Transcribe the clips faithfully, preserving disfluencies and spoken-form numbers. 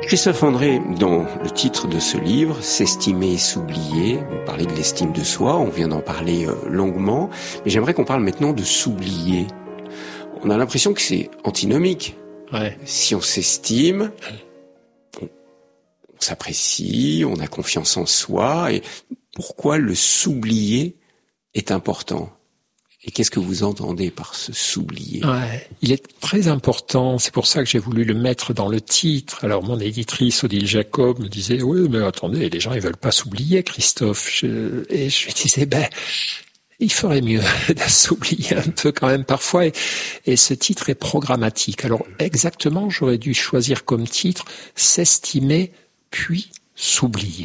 Christophe André, dans le titre de ce livre, S'estimer et s'oublier, vous parlez de l'estime de soi, on vient d'en parler euh, longuement, mais j'aimerais qu'on parle maintenant de s'oublier. On a l'impression que c'est antinomique. Ouais. Si on s'estime, on, on s'apprécie, on a confiance en soi, et pourquoi le s'oublier est important ? Et qu'est-ce que vous entendez par ce s'oublier ? Ouais, il est très important, c'est pour ça que j'ai voulu le mettre dans le titre. Alors mon éditrice Odile Jacob me disait « Oui, mais attendez, les gens ils veulent pas s'oublier, Christophe. Je... » Et je lui disais « Ben, il ferait mieux de s'oublier un peu quand même parfois. » et, et ce titre est programmatique. Alors exactement, j'aurais dû choisir comme titre « S'estimer puis s'oublier »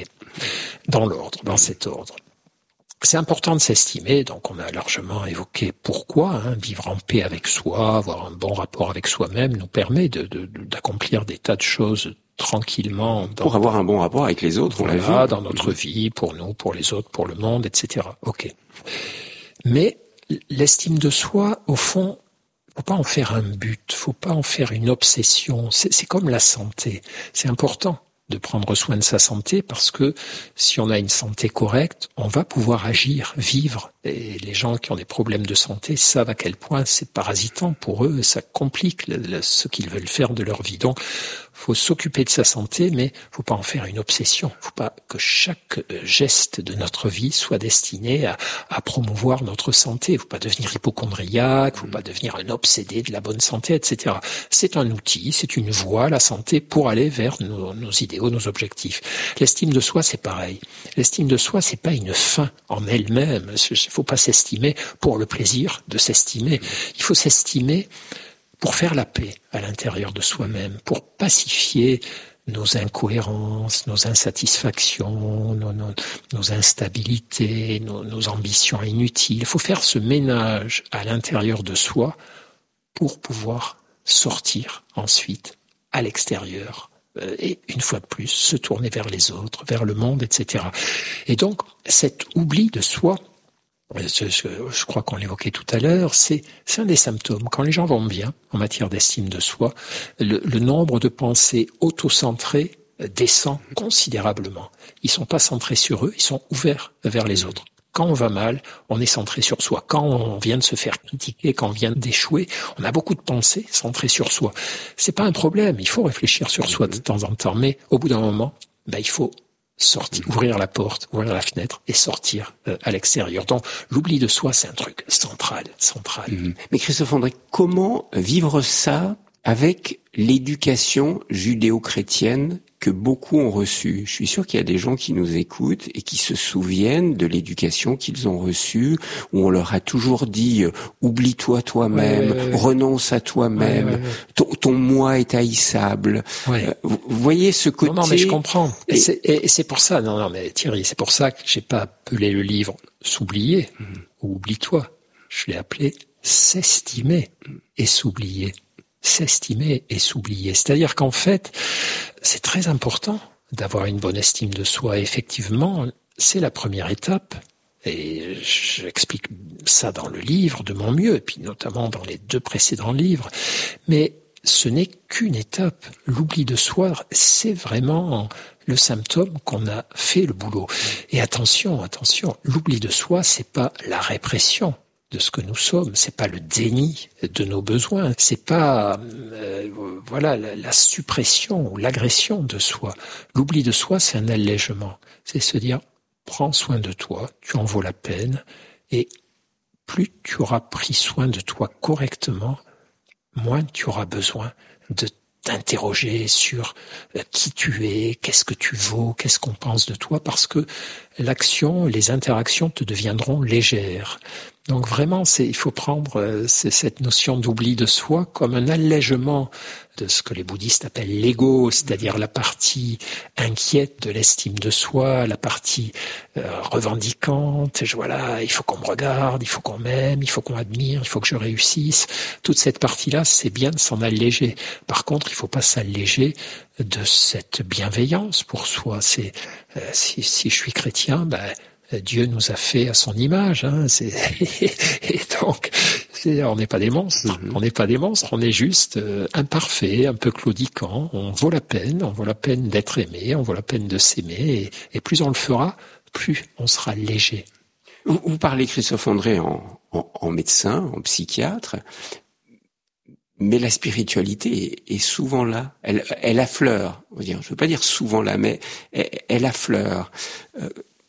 dans l'ordre, dans cet ordre. C'est important de s'estimer, donc on a largement évoqué pourquoi, hein, vivre en paix avec soi, avoir un bon rapport avec soi-même nous permet de, de, d'accomplir des tas de choses tranquillement. Dans, pour avoir un bon rapport avec les autres, voilà, on l'a vu. Dans notre vie, pour nous, pour les autres, pour le monde, et cetera. Ok. Mais l'estime de soi, au fond, faut pas en faire un but, faut pas en faire une obsession. C'est, c'est comme la santé, c'est important de prendre soin de sa santé parce que si on a une santé correcte, on va pouvoir agir, vivre. Et les gens qui ont des problèmes de santé savent à quel point c'est parasitant pour eux, ça complique le, le, ce qu'ils veulent faire de leur vie. Donc, faut s'occuper de sa santé, mais faut pas en faire une obsession. Faut pas que chaque geste de notre vie soit destiné à, à promouvoir notre santé. Faut pas devenir hypocondriaque, faut pas devenir un obsédé de la bonne santé, et cetera. C'est un outil, c'est une voie, la santé, pour aller vers nos, nos idéaux, nos objectifs. L'estime de soi, c'est pareil. L'estime de soi, c'est pas une fin en elle-même. Il faut pas s'estimer pour le plaisir de s'estimer. Il faut s'estimer pour faire la paix à l'intérieur de soi-même, pour pacifier nos incohérences, nos insatisfactions, nos, nos, nos instabilités, nos, nos ambitions inutiles. Il faut faire ce ménage à l'intérieur de soi pour pouvoir sortir ensuite à l'extérieur euh, et une fois de plus se tourner vers les autres, vers le monde, et cetera. Et donc cet oubli de soi, Je, je, je crois qu'on l'évoquait tout à l'heure, c'est, c'est un des symptômes. Quand les gens vont bien en matière d'estime de soi, le, le nombre de pensées auto-centrées descend considérablement. Ils sont pas centrés sur eux, ils sont ouverts vers les autres. Quand on va mal, on est centré sur soi. Quand on vient de se faire critiquer, quand on vient d'échouer, on a beaucoup de pensées centrées sur soi. C'est pas un problème, il faut réfléchir sur soi de temps en temps, mais au bout d'un moment, ben, il faut sortir, ouvrir la porte, ouvrir la fenêtre et sortir euh, à l'extérieur. Donc, l'oubli de soi, c'est un truc central, central. Mmh. Mais Christophe André, comment vivre ça avec l'éducation judéo-chrétienne que beaucoup ont reçue? Je suis sûr qu'il y a des gens qui nous écoutent et qui se souviennent de l'éducation qu'ils ont reçue, où on leur a toujours dit euh, « oublie-toi toi-même, ouais, ouais, ouais. renonce à toi-même, ouais, ouais, ouais. Ton, ton moi est haïssable ouais. ». Euh, vous voyez ce côté... Non, non, mais je comprends. Et, et, c'est, et c'est pour ça, non, non, mais Thierry, c'est pour ça que j'ai pas appelé le livre « S'oublier mmh. » ou « Oublie-toi ». Je l'ai appelé « S'estimer et s'oublier ». S'estimer et s'oublier. C'est-à-dire qu'en fait, c'est très important d'avoir une bonne estime de soi. Et effectivement, c'est la première étape. Et j'explique ça dans le livre de mon mieux, et puis notamment dans les deux précédents livres. Mais ce n'est qu'une étape. L'oubli de soi, c'est vraiment le symptôme qu'on a fait le boulot. Et attention, attention, l'oubli de soi, c'est pas la répression de ce que nous sommes, c'est pas le déni de nos besoins, c'est pas euh, voilà la, la suppression ou l'agression de soi. L'oubli de soi, c'est un allègement, c'est se dire prends soin de toi, tu en vaux la peine, et plus tu auras pris soin de toi correctement, moins tu auras besoin de t'interroger sur qui tu es, qu'est-ce que tu vaux, qu'est-ce qu'on pense de toi, parce que l'action, les interactions te deviendront légères. Donc vraiment, c'est, il faut prendre euh, c'est cette notion d'oubli de soi comme un allègement de ce que les bouddhistes appellent l'ego, c'est-à-dire la partie inquiète de l'estime de soi, la partie euh, revendicante. Je, voilà, il faut qu'on me regarde, il faut qu'on m'aime, il faut qu'on m'admire, il faut que je réussisse. Toute cette partie-là, c'est bien de s'en alléger. Par contre, il faut pas s'alléger de cette bienveillance pour soi. C'est euh, si, si je suis chrétien, ben Dieu nous a fait à son image, hein, c'est... et donc C'est-à-dire, on n'est pas des monstres. Mm-hmm. On n'est pas des monstres. On est juste euh, imparfait, un peu claudiquant. On vaut la peine. On vaut la peine d'être aimé. On vaut la peine de s'aimer. Et, et plus on le fera, plus on sera léger. Vous, vous parlez, Christophe André, en, en, en médecin, en psychiatre. Mais la spiritualité est, est souvent là. Elle, elle affleure. On va dire, je veux pas dire souvent là, mais elle, elle affleure. Euh,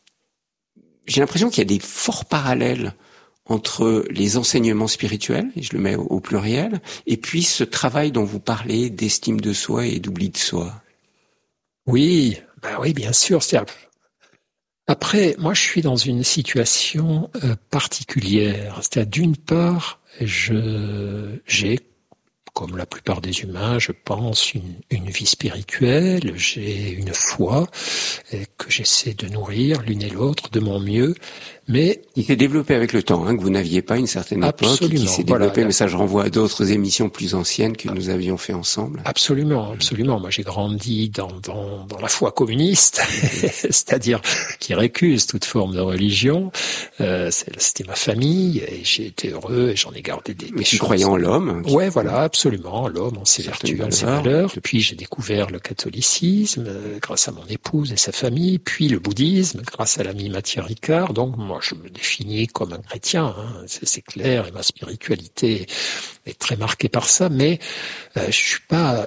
j'ai l'impression qu'il y a des forts parallèles entre les enseignements spirituels, et je le mets au, au pluriel, et puis ce travail dont vous parlez d'estime de soi et d'oubli de soi. Oui, bah oui, bien sûr. C'est... Après, moi, je suis dans une situation euh, particulière. C'est-à-dire, d'une part, je, j'ai comme la plupart des humains, je pense, une, une vie spirituelle, j'ai une foi que j'essaie de nourrir l'une et l'autre de mon mieux, mais... Il s'est développé avec le temps, hein, que vous n'aviez pas une certaine époque, qui s'est développé, voilà, mais ça je renvoie à d'autres émissions plus anciennes que nous avions fait ensemble. Absolument, absolument. Moi j'ai grandi dans, dans, dans la foi communiste, c'est-à-dire qui récuse toute forme de religion. Euh, c'était ma famille, et j'ai été heureux, et j'en ai gardé des, des choses. Tu croyais en l'homme? Ouais, voilà, absolument, l'homme, en ses vertus, en ses valeurs. Puis j'ai découvert le catholicisme, euh, grâce à mon épouse et sa famille, puis le bouddhisme, grâce à l'ami Mathieu Ricard. Donc moi, je me définis comme un chrétien, hein, c'est, c'est clair, et ma spiritualité est très marquée par ça, mais euh, je suis pas...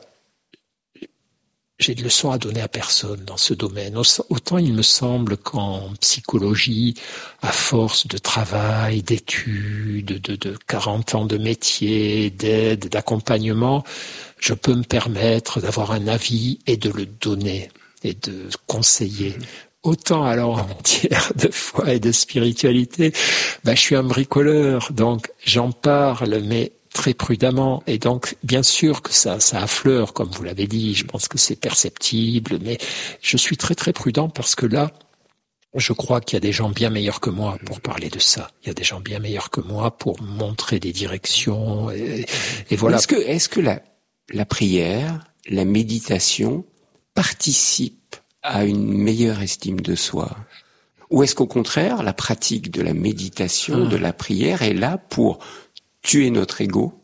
J'ai de leçons à donner à personne dans ce domaine. Autant il me semble qu'en psychologie, à force de travail, d'études, de, de quarante ans de métier, d'aide, d'accompagnement, je peux me permettre d'avoir un avis et de le donner et de conseiller. Autant alors en matière de foi et de spiritualité, ben, je suis un bricoleur, donc j'en parle, mais très prudemment, et donc bien sûr que ça, ça affleure, comme vous l'avez dit, je pense que c'est perceptible, mais je suis très très prudent parce que là, je crois qu'il y a des gens bien meilleurs que moi pour parler de ça. Il y a des gens bien meilleurs que moi pour montrer des directions, et, et voilà. Est-ce que, est-ce que la, la prière, la méditation participent à une meilleure estime de soi? Ou est-ce qu'au contraire, la pratique de la méditation, ah. de la prière est là pour tuer notre ego?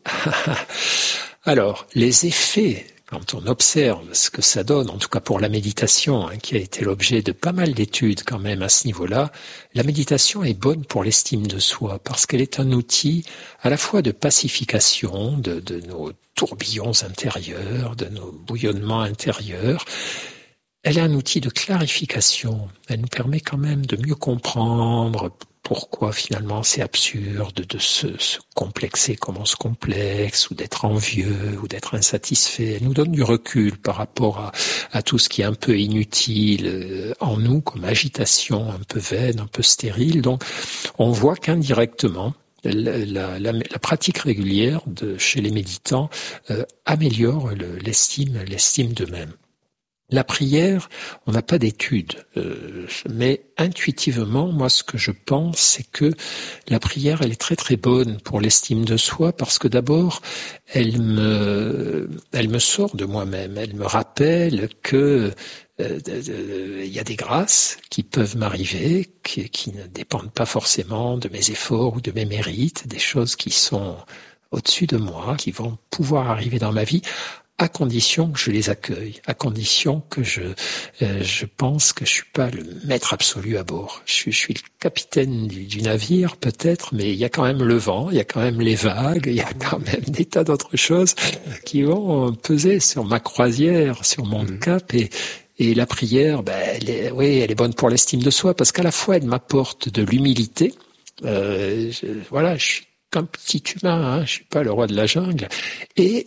Alors, les effets, quand on observe ce que ça donne, en tout cas pour la méditation, hein, qui a été l'objet de pas mal d'études quand même à ce niveau-là, la méditation est bonne pour l'estime de soi, parce qu'elle est un outil à la fois de pacification de, de nos tourbillons intérieurs, de nos bouillonnements intérieurs. Elle est un outil de clarification. Elle nous permet quand même de mieux comprendre pourquoi finalement c'est absurde de se, se complexer comme on se complexe, ou d'être envieux, ou d'être insatisfait. Elle nous donne du recul par rapport à, à tout ce qui est un peu inutile en nous, comme agitation un peu vaine, un peu stérile. Donc on voit qu'indirectement, La, la, la, la pratique régulière de, chez les méditants euh, améliore le, l'estime, l'estime d'eux-mêmes. La prière, on n'a pas d'études, euh, mais intuitivement, moi, ce que je pense, c'est que la prière, elle est très très bonne pour l'estime de soi, parce que d'abord, elle me, elle me sort de moi-même, elle me rappelle que euh, euh, il y a des grâces qui peuvent m'arriver, qui, qui ne dépendent pas forcément de mes efforts ou de mes mérites, des choses qui sont au-dessus de moi, qui vont pouvoir arriver dans ma vie, à condition que je les accueille, à condition que je euh, je pense que je suis pas le maître absolu à bord. Je suis, je suis le capitaine du, du navire peut-être, mais il y a quand même le vent, il y a quand même les vagues, il y a quand même des tas d'autres choses qui vont peser sur ma croisière, sur mon mmh. cap, et et la prière, ben elle est, oui, elle est bonne pour l'estime de soi, parce qu'à la fois elle m'apporte de l'humilité. Euh, je, voilà, je suis qu'un petit humain, hein, je suis pas le roi de la jungle, et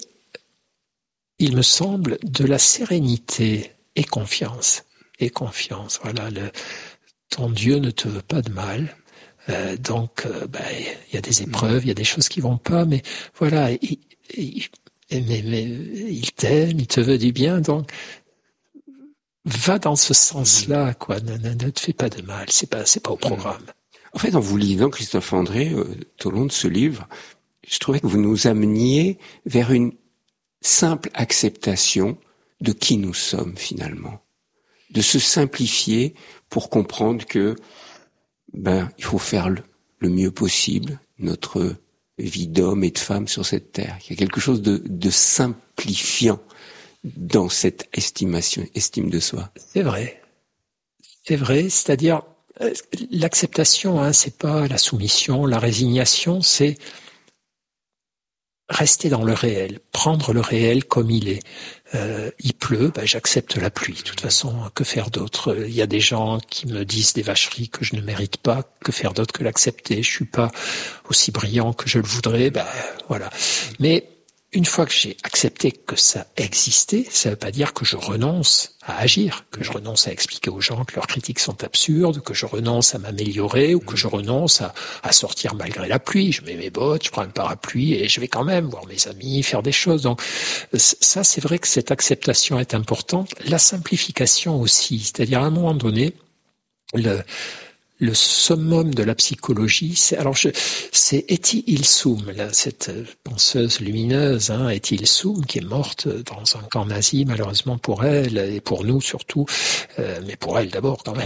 il me semble, de la sérénité et confiance. Et confiance, voilà. Le, ton Dieu ne te veut pas de mal. Euh, donc, euh, ben, y a des épreuves, il y a des choses qui vont pas, mais voilà, il, il, mais, mais, il t'aime, il te veut du bien, donc va dans ce sens-là, quoi. Ne, ne, ne te fais pas de mal, c'est pas, c'est pas au programme. En fait, en vous lisant, Christophe André, euh, tout au long de ce livre, je trouvais que vous nous ameniez vers une simple acceptation de qui nous sommes finalement, de se simplifier pour comprendre que ben il faut faire le, le mieux possible notre vie d'hommes et de femmes sur cette terre. Il y a quelque chose de, de simplifiant dans cette estimation, estime de soi. C'est vrai. C'est vrai, c'est-à-dire l'acceptation, hein, c'est pas la soumission, la résignation, c'est rester dans le réel, prendre le réel comme il est. Euh, il pleut, ben j'accepte la pluie. De toute façon, que faire d'autre? Il y a des gens qui me disent des vacheries que je ne mérite pas. Que faire d'autre que l'accepter? Je suis pas aussi brillant que je le voudrais. Ben voilà. Mais une fois que j'ai accepté que ça existait, ça ne veut pas dire que je renonce à agir, que je renonce à expliquer aux gens que leurs critiques sont absurdes, que je renonce à m'améliorer ou que je renonce à, à sortir malgré la pluie. Je mets mes bottes, je prends un parapluie et je vais quand même voir mes amis, faire des choses. Donc ça, c'est vrai que cette acceptation est importante. La simplification aussi, c'est-à-dire à un moment donné, le... Le summum de la psychologie, c'est alors je, c'est Etty Hillesum, là, cette penseuse lumineuse, hein, Etty Hillesum, qui est morte dans un camp nazi, malheureusement pour elle et pour nous surtout, euh, mais pour elle d'abord quand même,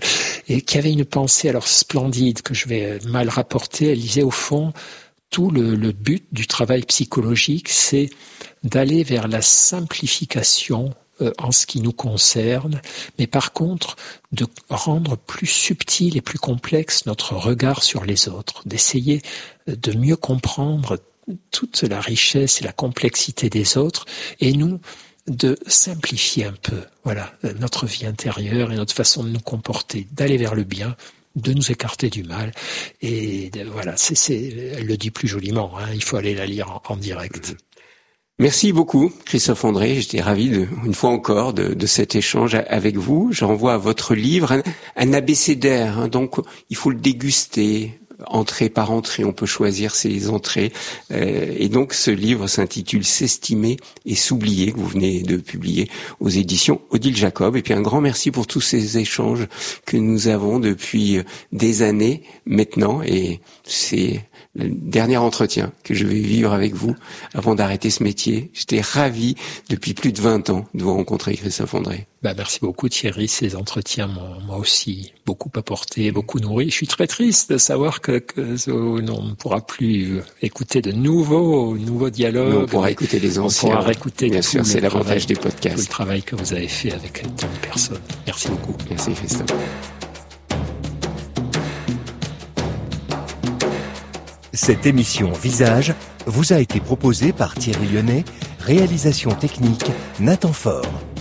et qui avait une pensée alors splendide que je vais mal rapporter. Elle disait au fond, tout le, le but du travail psychologique, c'est d'aller vers la simplification en ce qui nous concerne, mais par contre de rendre plus subtil et plus complexe notre regard sur les autres, d'essayer de mieux comprendre toute la richesse et la complexité des autres, et nous de simplifier un peu, voilà, notre vie intérieure et notre façon de nous comporter, d'aller vers le bien, de nous écarter du mal, et de, voilà, c'est, c'est, elle le dit plus joliment, hein, il faut aller la lire en, en direct. Merci beaucoup, Christophe André. J'étais ravi, de, une fois encore, de, de cet échange avec vous. Je renvoie à votre livre, un, un abécédaire. Hein, donc, il faut le déguster, entrée par entrée. On peut choisir ses entrées. Euh, et donc, ce livre s'intitule « S'estimer et s'oublier » que vous venez de publier aux éditions Odile Jacob. Et puis, un grand merci pour tous ces échanges que nous avons depuis des années maintenant. Et c'est le dernier entretien que je vais vivre avec vous avant d'arrêter ce métier. J'étais ravi depuis plus de vingt ans de vous rencontrer, Christophe André. Bah, merci beaucoup Thierry, ces entretiens m'ont moi aussi beaucoup apporté, beaucoup nourri. Je suis très triste de savoir que, que on ne pourra plus écouter de nouveaux, nouveaux dialogues. Mais on pourra écouter les anciens. On pourra réécouter Bien sûr, c'est l'avantage des podcasts. Tout le travail que vous avez fait avec tant de personnes. Merci beaucoup. Merci Christophe. Cette émission Visage vous a été proposée par Thierry Lyonnais, réalisation technique Nathan Faure.